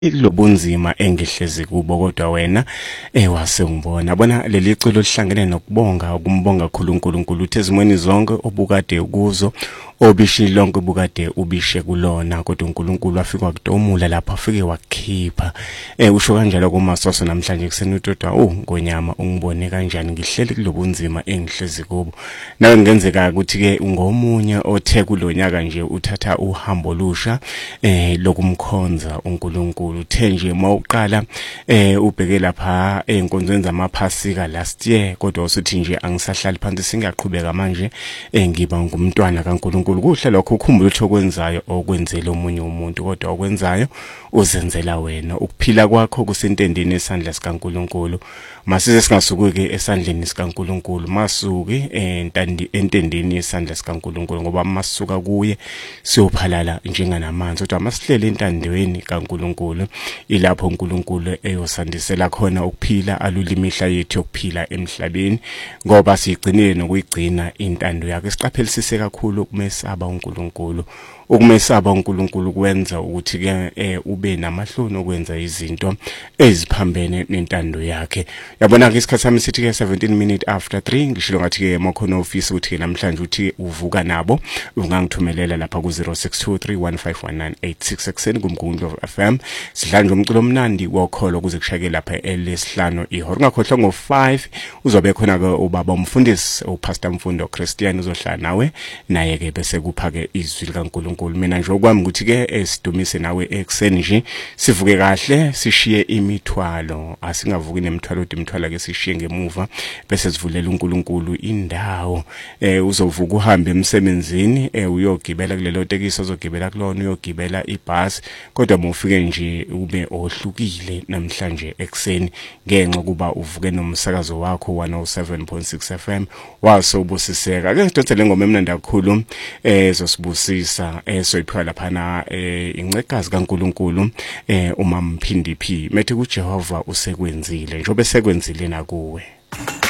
Ilobunzima engihlezi kubo kodwa wena wase ngibona bona leli cilo lihlangene nokubonga ukumbonga uNkulunkulu uthi ezimweni zonke obukade kuzo obishi lonke obukade ubishe kulona kodwa uNkulunkulu afika wakutomula lapha afike wakukhipha usho kanjalo kumasoso namhlanje kuseni utodwa ngonyama ungibone kanjani ngihleli kulobunzima engihlezi kubo nawe ngenzeka ukuthi ke ungomunye othe kulonyaka nje uthatha uhambo lusha lokumkhonza uNkulunkulu uthe nje mawuqala ubheke lapha enkonzweni zamaphasika last year kodwa usuthi nje angisahlali phansi singaqhubeka manje ngiba ngumntwana kaNkulunkulu kuhle lokho ukhumbula ukuthi okwenzayo okwenzela omunye umuntu kodwa okwenzayo uzenzela wena ukuphila kwakho kusentendeni esandla sikaNkulunkulu masize singasukuke esandleni sikaNkulunkulu masuke entendeni esandla sikaNkulunkulu ngoba masuka kuye siyophalala njenganamanzi kodwa masihlele entandweni kaNkulunkulu ilapho uNkulunkulu eyosandisela khona ukuphila alula imihla yethu yokuphila emhlabeni ngoba sigcinile nokuyigcina intando yakhe siqaphelisise kakhulu ukumesaba uNkulunkulu ukumesaba uNkulunkulu kwenza ukuthi ke ube namahloni okwenza izinto eziphambene nentando yakhe yabona ke isikhathi sami sithi ke 17 minutes after 3 ngishilo ngathi ke makhona office uthi namhlanje uthi uvuka nabo ungangithumelela lapha ku 0623151986 ekseni kumgungundlo FM sidlanje umculo omnandi wokholo kuze kushake lapha elesihlanu ihora ungakhohlwa ngo5 uzobe khona ke ubaba umfundisi uPastor Mfundo Christian uzohlala nawe naye ke bese kupha ke izwi likaNkulunkulu mina nje okwami ukuthi ke esidumise nawe ekseni nje sivuke kahle sishiye imithwalo asingavuki nemithwalo imithwala ke sishiye ngemuva bese sivulela uNkulunkulu indawo uzovuka uhambe emsebenzini uyogibela kulelo tekisi ozogibela kulona uyogibela ibhasi kodwa mufike nje ube ohlukile namhlanje ekseni ngenxa kuba uvuke nomsakazo wakho 107.6 FM wasobusiseka ke sidonsele ngoma emnandi kakhulu ezosibusisa soyiphiwa laphana incekazi kaNkulunkulu umamphindi phi methi kuJehova usekwenzile njobe sekwenzile nakuwe.